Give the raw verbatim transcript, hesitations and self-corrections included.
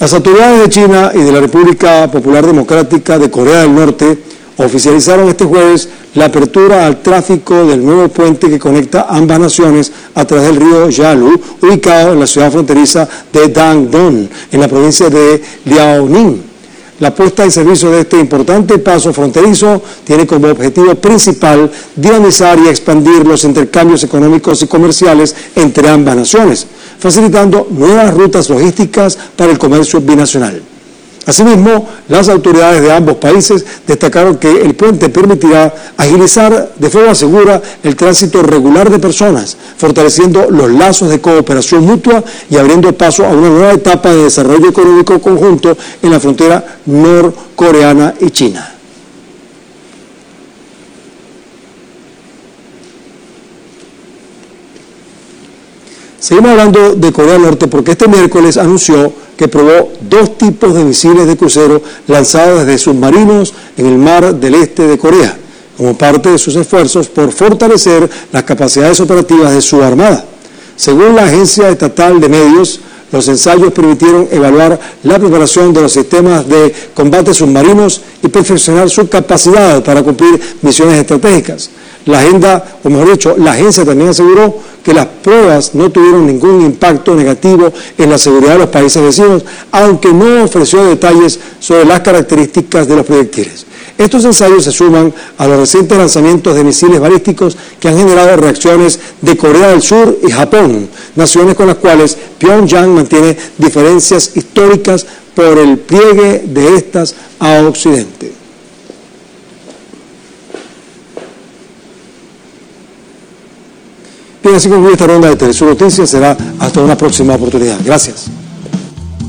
Las autoridades de China y de la República Popular Democrática de Corea del Norte oficializaron este jueves la apertura al tráfico del nuevo puente que conecta ambas naciones a través del río Yalu, ubicado en la ciudad fronteriza de Dandong, en la provincia de Liaoning. La puesta en servicio de este importante paso fronterizo tiene como objetivo principal dinamizar y expandir los intercambios económicos y comerciales entre ambas naciones, facilitando nuevas rutas logísticas para el comercio binacional. Asimismo, las autoridades de ambos países destacaron que el puente permitirá agilizar de forma segura el tránsito regular de personas, fortaleciendo los lazos de cooperación mutua y abriendo paso a una nueva etapa de desarrollo económico conjunto en la frontera norcoreana y China. Seguimos hablando de Corea del Norte porque este miércoles anunció que probó dos tipos de misiles de crucero lanzados desde submarinos en el mar del este de Corea, como parte de sus esfuerzos por fortalecer las capacidades operativas de su armada. Según la Agencia Estatal de Medios, los ensayos permitieron evaluar la preparación de los sistemas de combate submarinos y perfeccionar su capacidad para cumplir misiones estratégicas. La agenda, o mejor dicho, la agencia también aseguró que las pruebas no tuvieron ningún impacto negativo en la seguridad de los países vecinos, aunque no ofreció detalles sobre las características de los proyectiles. Estos ensayos se suman a los recientes lanzamientos de misiles balísticos que han generado reacciones de Corea del Sur y Japón, naciones con las cuales Pyongyang mantiene diferencias históricas por el pliegue de estas a Occidente. Bien, así concluye esta ronda de Telesur Noticias. Será hasta una próxima oportunidad. Gracias.